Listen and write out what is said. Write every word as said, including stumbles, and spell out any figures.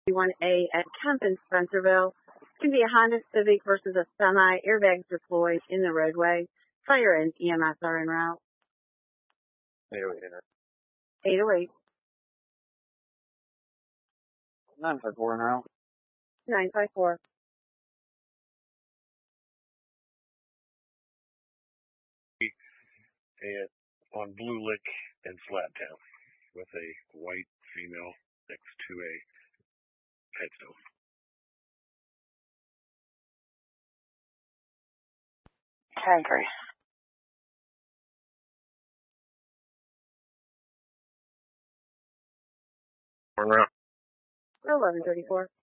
one A at Kemp in Spencerville. It's going to be a Honda Civic versus a semi. Airbags deployed in the roadway. Fire and E M S are en route. eight oh eight enter. eight oh eight. nine five four en route. nine five four. And on Blue Lick and Flattown with a white female next to a headstone. ten three. Turn around. eleven thirty-four.